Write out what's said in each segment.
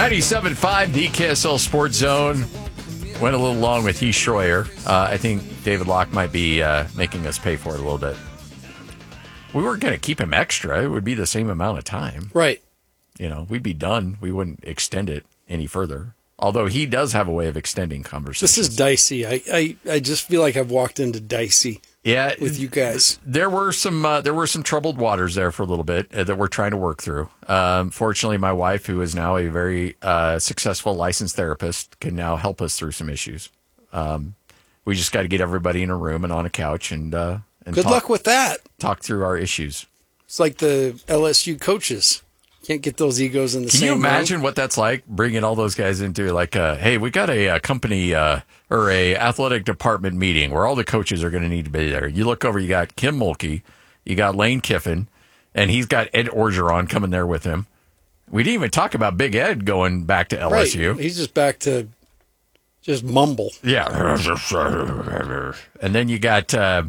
97.5, the KSL Sports Zone. Went a little long with Heath Schroyer. I think David Locke might be making us pay for it a little bit. We weren't going to keep him extra. It would be the same amount of time. Right. You know, we'd be done. We wouldn't extend it any further. Although he does have a way of extending conversations. This is dicey. I just feel like I've walked into dicey. Yeah, with you guys. There were some troubled waters there for a little bit that we're trying to work through. Fortunately, my wife, who is now a very successful licensed therapist, can now help us through some issues. We just got to get everybody in a room and on a couch and good luck with that. Talk through our issues. It's like the LSU coaches. Can't get those egos in the same room. Can you imagine what that's like, bringing all those guys into, like, hey, we got a company or a athletic department meeting where all the coaches are going to need to be there. You look over, you got Kim Mulkey, you got Lane Kiffin, and he's got Ed Orgeron coming there with him. We didn't even talk about Big Ed going back to LSU. Right. He's just back to just mumble. Yeah. And then you got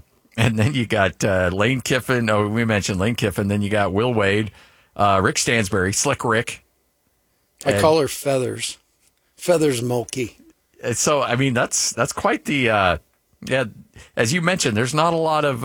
Lane Kiffin. Oh, we mentioned Lane Kiffin. Then you got Will Wade. Rick Stansbury, Slick Rick. I call her Feathers. Feathers Mulkey. So, I mean, that's quite the, as you mentioned, there's not a lot of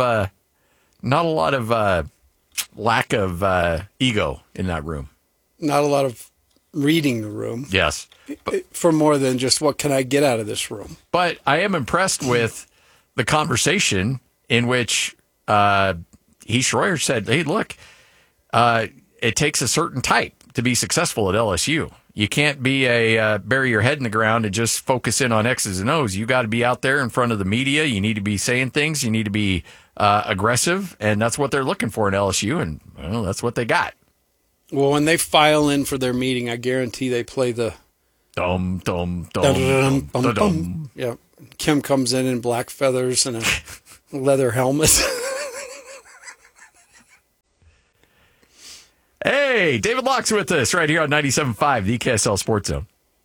lack of ego in that room. Not a lot of reading the room. Yes. For more than just what can I get out of this room. But I am impressed with the conversation in which Heath Schroyer said, hey, look, it takes a certain type to be successful at LSU. You can't be bury your head in the ground and just focus in on X's and O's. You got to be out there in front of the media. You need to be saying things. You need to be aggressive, and that's what they're looking for in LSU, and well, that's what they got. Well, when they file in for their meeting, I guarantee they play the dum dum dum dum dum. Yeah, Kim comes in black feathers and a leather helmet. Hey, David Locke's with us right here on 97.5, the KSL Sports Zone.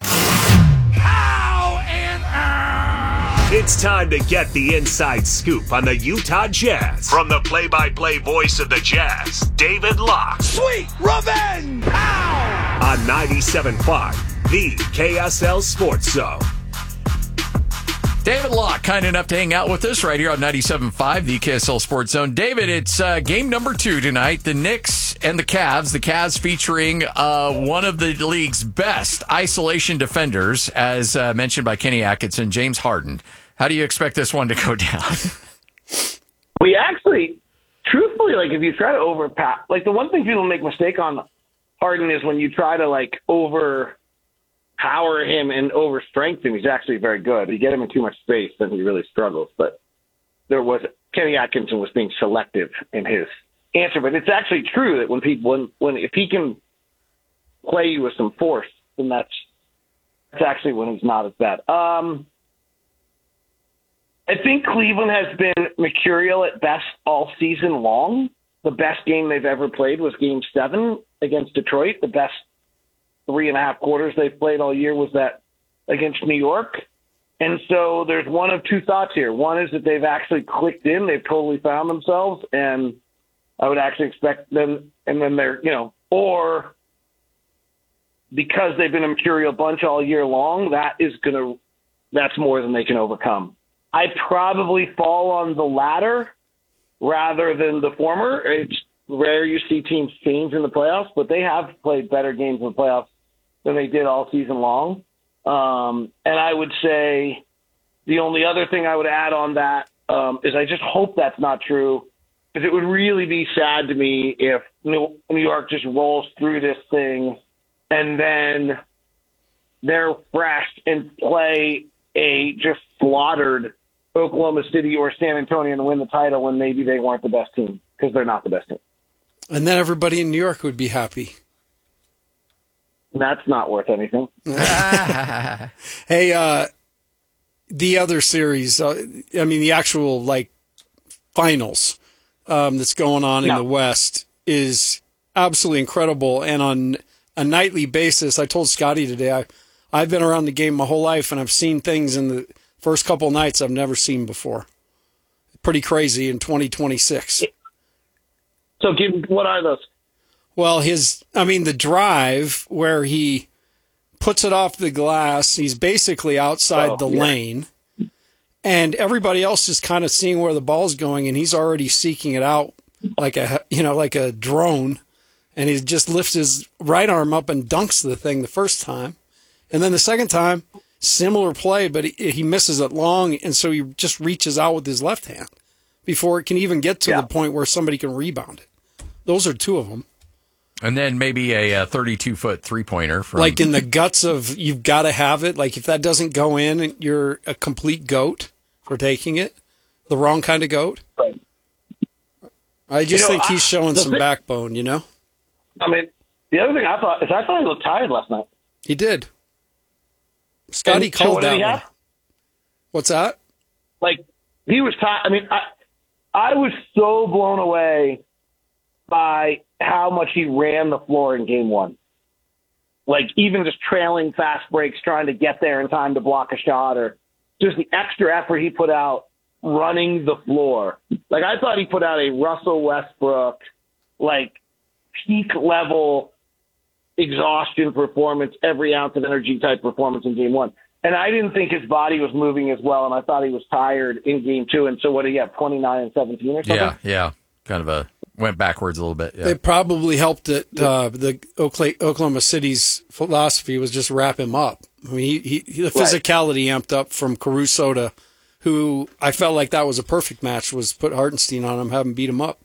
It's time to get the inside scoop on the Utah Jazz. From the play-by-play voice of the Jazz, David Locke. Sweet revenge! Ow! On 97.5, the KSL Sports Zone. David Locke, kind enough to hang out with us right here on 97.5, the KSL Sports Zone. David, it's game number 2 tonight. The Knicks and the Cavs. The Cavs featuring one of the league's best isolation defenders, as mentioned by Kenny Atkinson, James Harden. How do you expect this one to go down? We actually, truthfully, like if you try to overpower, like the one thing people make mistake on Harden is when you try to like overpower him and overstrength him, he's actually very good. You get him in too much space, then he really struggles. But Kenny Atkinson was being selective in his answer. But it's actually true that if he can play you with some force, then that's actually when he's not as bad. I think Cleveland has been mercurial at best all season long. The best game they've ever played was Game 7 against Detroit. The best 3.5 quarters they've played all year was that against New York. And so there's one of two thoughts here. One is that they've actually clicked in. They've totally found themselves. And I would actually expect them, and then they're, or because they've been a mercurial bunch all year long, that's more than they can overcome. I probably fall on the latter rather than the former. It's rare you see teams change in the playoffs, but they have played better games in the playoffs than they did all season long. And I would say the only other thing I would add on that is I just hope that's not true, because it would really be sad to me if New York just rolls through this thing and then they're fresh and play a just slaughtered Oklahoma City or San Antonio and win the title when maybe they weren't the best team, because they're not the best team. And then everybody in New York would be happy. That's not worth anything. Hey, the other series, the actual finals that's going on in the West is absolutely incredible. And on a nightly basis, I told Scotty today, I've been around the game my whole life, and I've seen things in the first couple nights I've never seen before. Pretty crazy in 2026. So what are those? Well, the drive where he puts it off the glass. He's basically outside the lane. And everybody else is kind of seeing where the ball's going, and he's already seeking it out like a drone. And he just lifts his right arm up and dunks the thing the first time. And then the second time, similar play, but he misses it long, and so he just reaches out with his left hand before it can even get to the point where somebody can rebound it. Those are two of them. And then maybe a 32-foot three-pointer. Like in the guts of, you've got to have it. Like if that doesn't go in, you're a complete goat for taking it. The wrong kind of goat. Right. I just think he's showing some backbone, I mean, the other thing I thought he looked tired last night. He did. Scotty called that one. What's that? Like, he was tired. I mean, I was so blown away by how much he ran the floor in game one. Like, even just trailing fast breaks, trying to get there in time to block a shot, or just the extra effort he put out running the floor. Like, I thought he put out a Russell Westbrook, like, peak level exhaustion performance, every ounce of energy type performance in game one. And I didn't think his body was moving as well, and I thought he was tired in game two. And so what did he have, 29 and 17 or something? Yeah. Kind of went backwards a little bit. Yeah. It probably helped that the Oklahoma City's philosophy was just wrap him up. I mean, the physicality amped up from Caruso to, who I felt like that was a perfect match, was put Hartenstein on him, have him beat him up.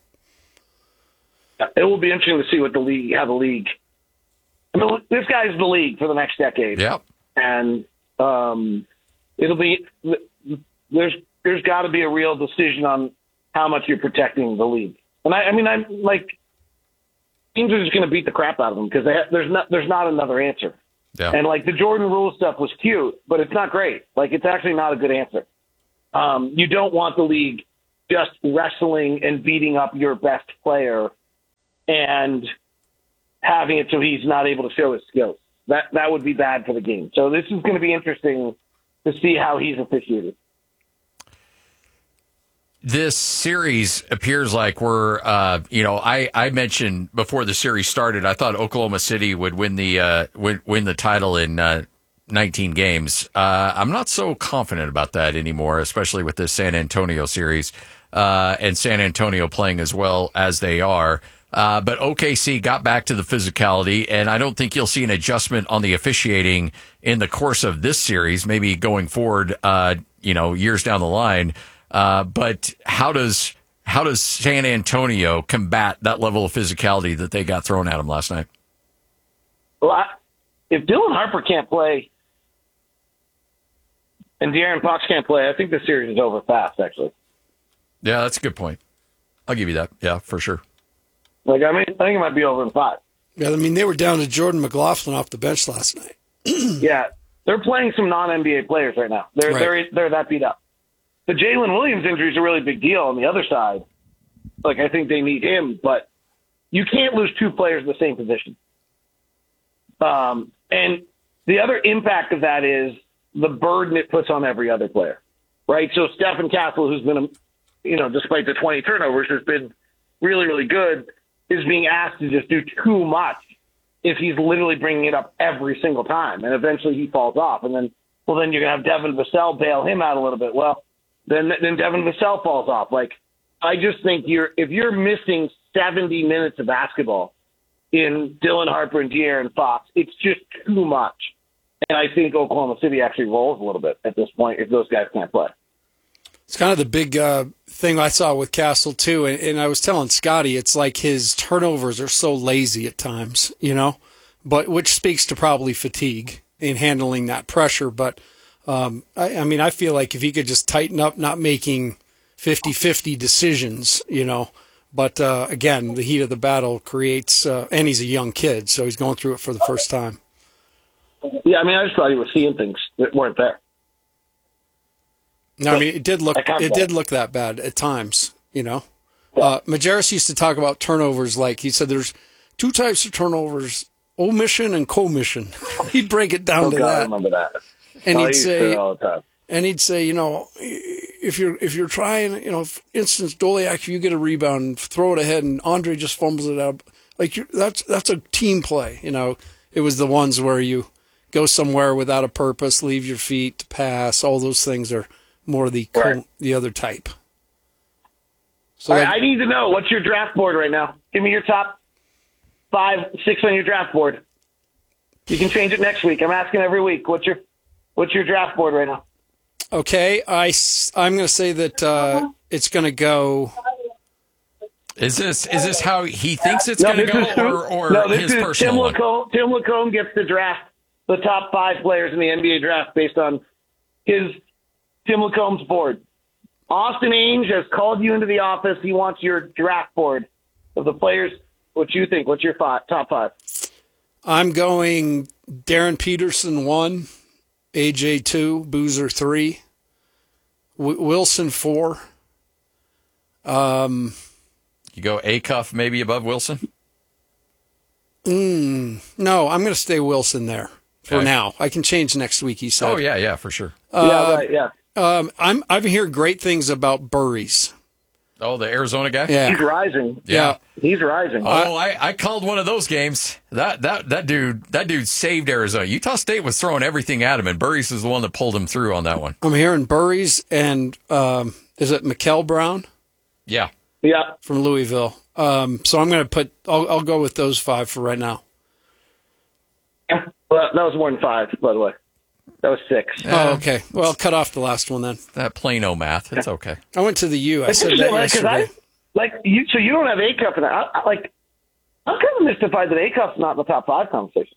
It will be interesting to see what how the league. I mean, this guy's the league for the next decade. Yeah. And it'll be, there's got to be a real decision on how much you're protecting the league. And I'm like, teams are just going to beat the crap out of them because there's not another answer. Yeah. And like the Jordan Rule stuff was cute, but it's not great. Like, it's actually not a good answer. You don't want the league just wrestling and beating up your best player and having it so he's not able to show his skills. That would be bad for the game. So this is going to be interesting to see how he's officiated. This series appears like we're, I mentioned before the series started, I thought Oklahoma City would win the title in 19 games. I'm not so confident about that anymore, especially with this San Antonio series, and San Antonio playing as well as they are. But OKC got back to the physicality, and I don't think you'll see an adjustment on the officiating in the course of this series, maybe going forward, years down the line. But how does San Antonio combat that level of physicality that they got thrown at them last night? Well, if Dylan Harper can't play and De'Aaron Fox can't play, I think the series is over fast, actually. Yeah, that's a good point. I'll give you that. Yeah, for sure. Like, I think it might be over in 5. Yeah, I mean, they were down to Jordan McLaughlin off the bench last night. Yeah, they're playing some non-NBA players right now. They're that beat up. The Jalen Williams injury is a really big deal on the other side. Like, I think they need him, but you can't lose two players in the same position. And the other impact of that is the burden it puts on every other player, right? So Stephen Castle, who's been, despite the 20 turnovers, has been really, really good, is being asked to just do too much if he's literally bringing it up every single time. And eventually he falls off. And then you're going to have Devin Vassell bail him out a little bit. Well, then Devin Vassell falls off. Like, I just think if you're missing 70 minutes of basketball in Dylan Harper and De'Aaron Fox, it's just too much. And I think Oklahoma City actually rolls a little bit at this point if those guys can't play. It's kind of the big thing I saw with Castle, too. And I was telling Scotty, it's like his turnovers are so lazy at times, but which speaks to probably fatigue in handling that pressure. But, I feel like if he could just tighten up not making 50-50 decisions, But, again, the heat of the battle creates and he's a young kid, so he's going through it for the first time. Yeah, I just thought he was seeing things that weren't there. No, it did look that bad at times, Majerus used to talk about turnovers like he said there's two types of turnovers, omission and commission. He'd break it down to that. I remember that. And he'd say all the time. And he'd say, if you're trying, for instance, Doliak, you get a rebound, throw it ahead, and Andre just fumbles it out. Like that's a team play. It was the ones where you go somewhere without a purpose, leave your feet to pass. All those things are more the other type. So All right, I need to know, what's your draft board right now? Give me your top 5, 6 on your draft board. You can change it next week. I'm asking every week. What's your draft board right now? Okay, I'm going to say that it's going to go. Is this how he thinks it's going to go, or his personal one? Tim Lacombe gets to draft the top 5 players in the NBA draft based on his Tim Lacombe's board. Austin Ainge has called you into the office. He wants your draft board of the players. What you think? What's your top 5? I'm going Darren Peterson 1, AJ 2, Boozer 3, Wilson 4. You go Acuff maybe above Wilson? No, I'm going to stay Wilson there for now. I can change next week, he said. Oh, yeah, for sure. Yeah. I've heard great things about Burries. Oh, the Arizona guy? Yeah. He's rising. Yeah. He's rising. Oh, I called one of those games. That dude saved Arizona. Utah State was throwing everything at him, and Burries is the one that pulled him through on that one. I'm hearing Burries and is it Mikel Brown? Yeah. Yeah. From Louisville. So I'm going to I'll go with those 5 for right now. Yeah. Well, that was more than 5, by the way. That was 6. Oh, okay. Well, cut off the last one then. That Plano math. It's okay. I went to the U. I said that yesterday. So you don't have Acuff in that. I'm kind of mystified that Acuff's not in the top 5 conversation.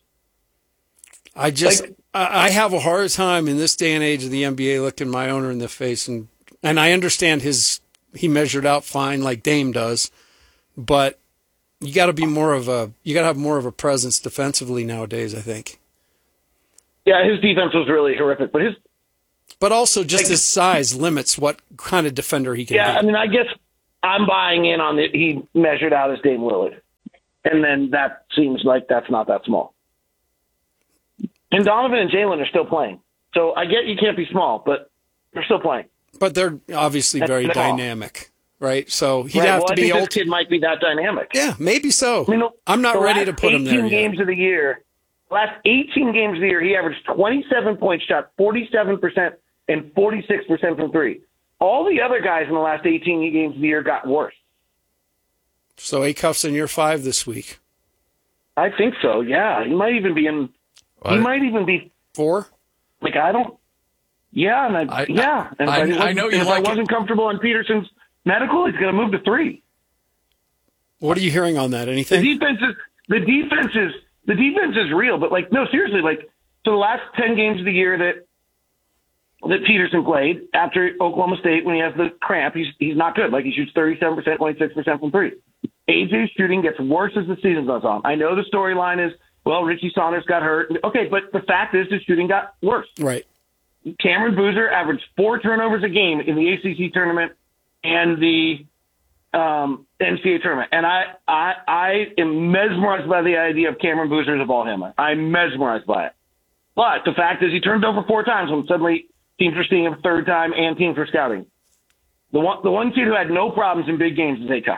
I have a hard time in this day and age of the NBA looking my owner in the face, and I understand he measured out fine like Dame does, but you got to have more of a presence defensively nowadays, I think. Yeah, his defense was really horrific, but also just his size limits what kind of defender he can be. Yeah, I mean, I guess I'm buying in on it. He measured out as Dame Lillard, and then that seems like that's not that small. And Donovan and Jalen are still playing, so I get you can't be small, but they're still playing. But they're obviously very dynamic, right? So he'd have to be old. This kid might be that dynamic. Yeah, maybe so. I mean, I'm not ready to put him there yet. Last 18 games of the year, he averaged 27 points, shot 47% and 46% from 3. All the other guys in the last 18 games of the year got worse. So Acuff's in your 5 this week. I think so. Yeah, he might even be in. What? He might even be 4. Like I don't. Yeah, and I know you. If I wasn't comfortable on Peterson's medical, he's going to move to 3. What are you hearing on that? Anything? The defense is real, but no, seriously, so the last 10 games of the year that Peterson played after Oklahoma State, when he has the cramp, he's not good. He shoots 37%, 26% from 3. AJ's shooting gets worse as the season goes on. I know the storyline is, Richie Saunders got hurt. Okay, but the fact is his shooting got worse. Right. Cameron Boozer averaged 4 turnovers a game in the ACC tournament and the NCAA tournament. And I am mesmerized by the idea of Cameron Boozer as a ball handler. I'm mesmerized by it. But the fact is he turned over 4 times when suddenly teams were seeing him 3rd time and teams were scouting. The one kid who had no problems in big games is Acuff.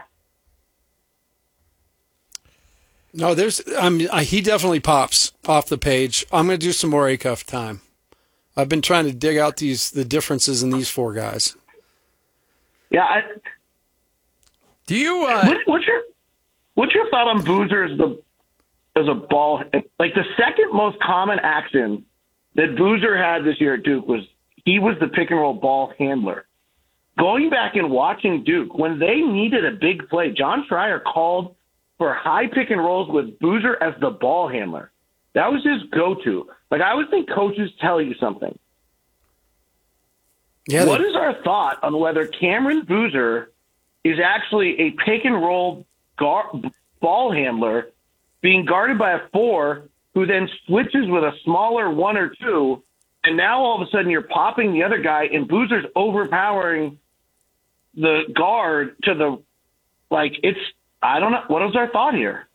No, he definitely pops off the page. I'm going to do some more Acuff time. I've been trying to dig out the differences in these 4 guys. Yeah. Do you? What's your thought on Boozer as a ball? The second most common action that Boozer had this year at Duke was he was the pick and roll ball handler. Going back and watching Duke, when they needed a big play, John Schreier called for high pick and rolls with Boozer as the ball handler. That was his go-to. I would think coaches tell you something. Yeah. What is our thought on whether Cameron Boozer is actually a pick and roll ball handler being guarded by a 4 who then switches with a smaller 1 or 2, and now all of a sudden you're popping the other guy and Boozer's overpowering the guard to the I don't know. What is our thought here?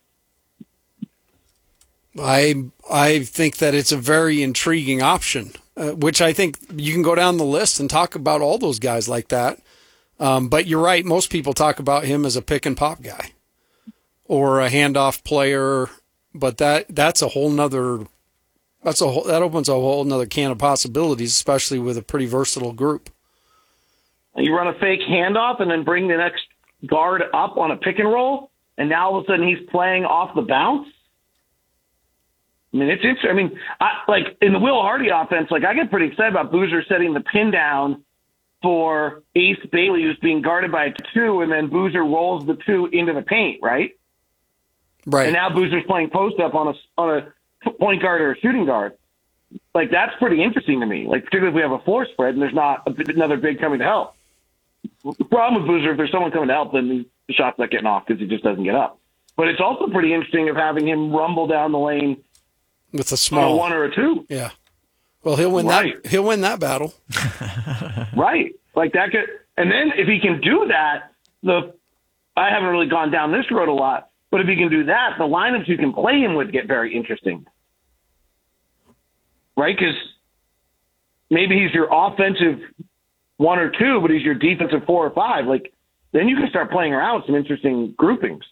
I think that it's a very intriguing option, which I think you can go down the list and talk about all those guys like that. But you're right. Most people talk about him as a pick and pop guy or a handoff player, but that's a whole nother that opens a whole another can of possibilities, especially with a pretty versatile group. You run a fake handoff and then bring the next guard up on a pick and roll, and now all of a sudden he's playing off the bounce. I mean, it's interesting. I mean, like in the Will Hardy offense, like I get pretty excited about Boozer setting the pin down for Ace Bailey, who's being guarded by a 2, and then Boozer rolls the 2 into the paint, right? Right. And now Boozer's playing post up on a point guard or a shooting guard. Like that's pretty interesting to me. Like particularly if we have a floor spread and there's not another big coming to help. The problem with Boozer, if there's someone coming to help, then the shot's not getting off because he just doesn't get up. But it's also pretty interesting of having him rumble down the lane with a small 1 or a 2. Yeah. Well, he'll win that. He'll win that battle. Right. Like that could, and then if he can do that, I haven't really gone down this road a lot, but if he can do that, the lineups you can play him with get very interesting. Right? Because maybe he's your offensive 1 or 2, but he's your defensive 4 or 5. Like then you can start playing around with some interesting groupings.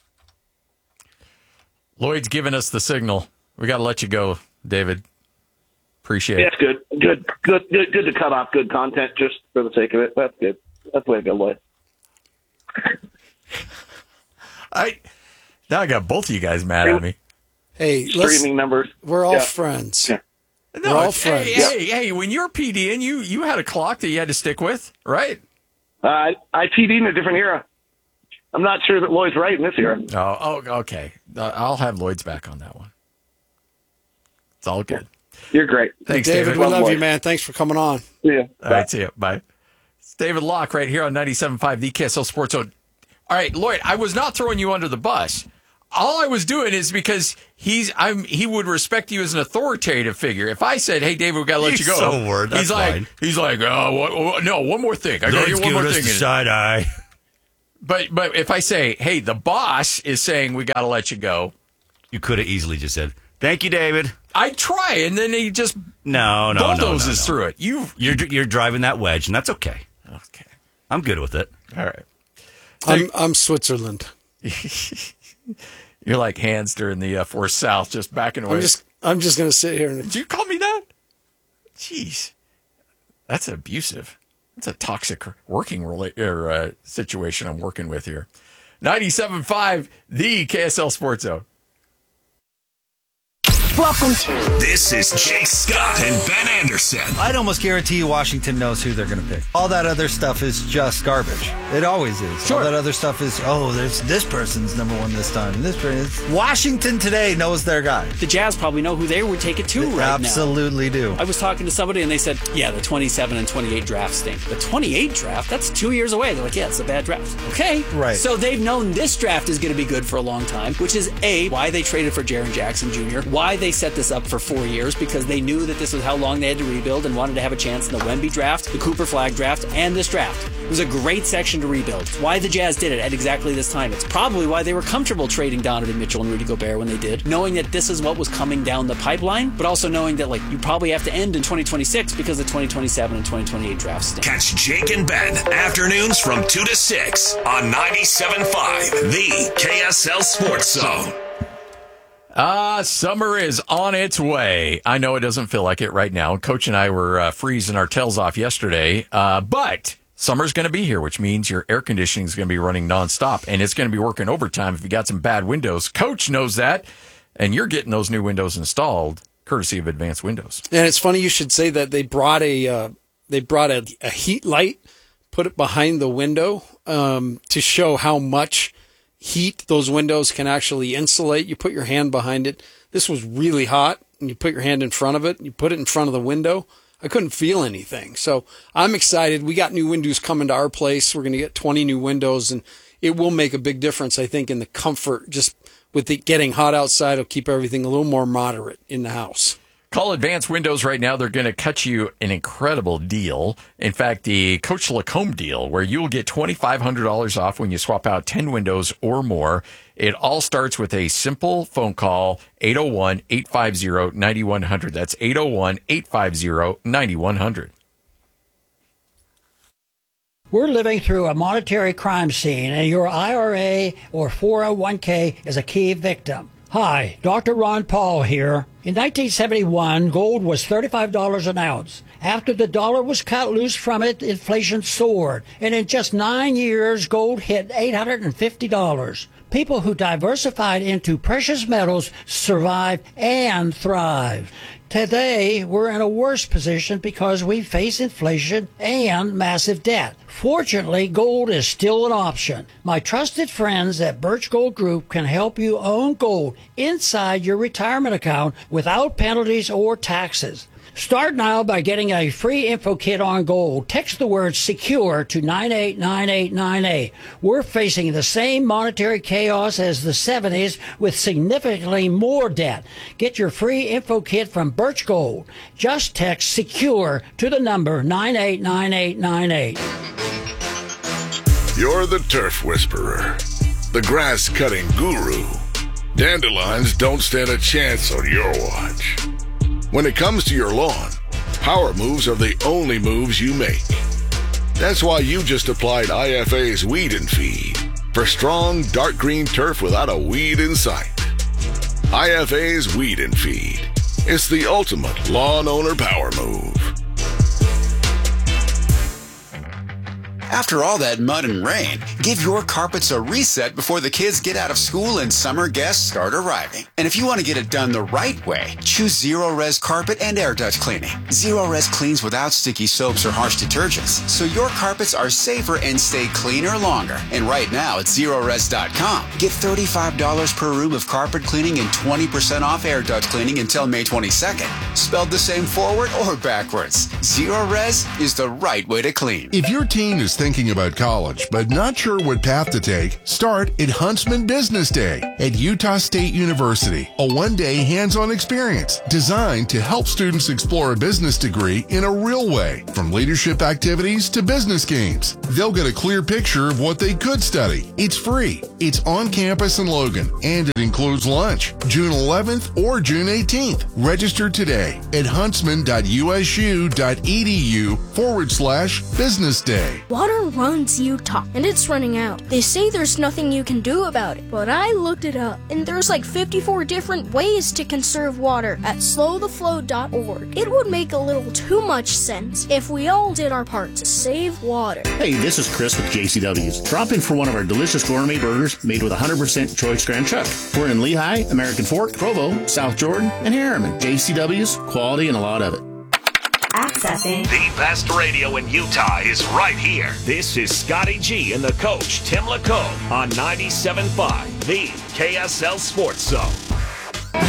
Lloyd's giving us the signal. We got to let you go, David. Appreciate it. Yeah, it's good to cut off good content just for the sake of it. That's good. That's the way to go, Lloyd. Now I got both of you guys mad at me. Hey, streaming numbers. We're all friends. Yeah. No, we're all friends. Hey, when you're PDing, you had a clock that you had to stick with, right? I PD'd in a different era. I'm not sure that Lloyd's right in this era. Oh, okay. I'll have Lloyd's back on that one. It's all good. You're great. Thanks, David. David. We love you, man. Thanks for coming on. Yeah. All right, see you. Bye. It's David Locke right here on 97.5, the KSL Sports Zone. All right, Lloyd, I was not throwing you under the bus. All I was doing is because he would respect you as an authoritative figure. If I said, "Hey, David, we got to let you go," so word. That's he's like, "Oh, no, one more thing. I got to get one more thing." Side eye. But if I say, "Hey, the boss is saying we got to let you go," you could have easily just said, "Thank you, David." I try, and then he just bulldozes through it. You're driving that wedge, and that's okay. Okay, I'm good with it. All right. I'm Switzerland. You're like Hans during the Force South, just backing away. I'm just going to sit here. Did you call me that? Jeez, that's abusive. That's a toxic working situation I'm working with here. 97.5, the KSL Sports Zone. Welcome. This is Jake Scott and Ben Anderson. I'd almost guarantee you Washington knows who they're going to pick. All that other stuff is just garbage. It always is. Sure. All that other stuff is, there's this person's number one this time. And this person. Washington today knows their guy. The Jazz probably know who they would take it to right now. Absolutely do. I was talking to somebody and they said, yeah, the 27 and 28 draft stink. The 28 draft, that's 2 years away. They're like, yeah, it's a bad draft. Okay. Right. So they've known this draft is going to be good for a long time, which is why they traded for Jaren Jackson Jr., why they set this up for 4 years, because they knew that this was how long they had to rebuild and wanted to have a chance in the Wemby draft, the Cooper Flag draft, and this draft. It was a great section to rebuild. It's why the Jazz did it at exactly this time. It's probably why they were comfortable trading Donovan Mitchell and Rudy Gobert when they did, knowing that this is what was coming down the pipeline, but also knowing that you probably have to end in 2026 because the 2027 and 2028 drafts stink. Catch Jake and Ben afternoons from 2 to 6 on 97.5, the KSL Sports Zone. Summer is on its way. I know it doesn't feel like it right now. Coach and I were freezing our tails off yesterday, but summer's going to be here, which means your air conditioning is going to be running nonstop, and it's going to be working overtime if you got some bad windows. Coach knows that, and you're getting those new windows installed courtesy of Advanced Windows. And it's funny you should say that. They brought a heat light, put it behind the window to show how much heat those windows can actually insulate. You put your hand behind it. This was really hot, and you put your hand in front of it, and you put it in front of the window. I couldn't feel anything. So I'm excited. We got new windows coming to our place. We're going to get 20 new windows, and it will make a big difference, I think, in the comfort. Just with it getting hot outside, it'll keep everything a little more moderate in the house. Call Advanced Windows right now. They're going to cut you an incredible deal. In fact, the Coach Lacombe deal, where you'll get $2,500 off when you swap out 10 windows or more. It all starts with a simple phone call, 801-850-9100. That's 801-850-9100. We're living through a monetary crime scene, and your IRA or 401k is a key victim. Hi, Dr. Ron Paul here. In 1971, gold was $35 an ounce. After the dollar was cut loose from it, inflation soared. And in just 9 years, gold hit $850. People who diversified into precious metals survive and thrive. Today, we're in a worse position because we face inflation and massive debt. Fortunately, gold is still an option. My trusted friends at Birch Gold Group can help you own gold inside your retirement account without penalties or taxes. Start now by getting a free info kit on gold. Text the word SECURE to 989898. We're facing the same monetary chaos as the 70s with significantly more debt. Get your free info kit from Birch Gold. Just text SECURE to the number 989898. You're the turf whisperer, the grass cutting guru. Dandelions don't stand a chance on your watch. When it comes to your lawn, power moves are the only moves you make. That's why you just applied IFA's Weed and Feed for strong, dark green turf without a weed in sight. IFA's Weed and Feed. It's the ultimate lawn owner power move. After all that mud and rain, give your carpets a reset before the kids get out of school and summer guests start arriving. And if you want to get it done the right way, choose Zero-Res Carpet and Air Duct Cleaning. Zero-Res cleans without sticky soaps or harsh detergents, so your carpets are safer and stay cleaner longer. And right now at Zerores.com, get $35 per room of carpet cleaning and 20% off air duct cleaning until May 22nd. Spelled the same forward or backwards. Zero-Res is the right way to clean. If your teen is thinking about college but not sure what path to take, start at Huntsman Business Day at Utah State University, a one-day hands-on experience designed to help students explore a business degree in a real way, from leadership activities to business games. They'll get a clear picture of what they could study. It's free. It's on campus in Logan, and it includes lunch, June 11th or June 18th. Register today at huntsman.usu.edu/business day. Water runs Utah, and it's running out. They say there's nothing you can do about it, but I looked it up, and there's like 54 different ways to conserve water at slowtheflow.org. It would make a little too much sense if we all did our part to save water. Hey, this is Chris with JCW's. Drop in for one of our delicious gourmet burgers made with 100% choice Grand Chuck. We're in Lehigh, American Fork, Provo, South Jordan, and Harriman. JCW's, quality and a lot of it. Accessing the best radio in Utah is right here. This is Scotty G and the coach, Tim LaCombe, on 97.5, the KSL Sports Zone.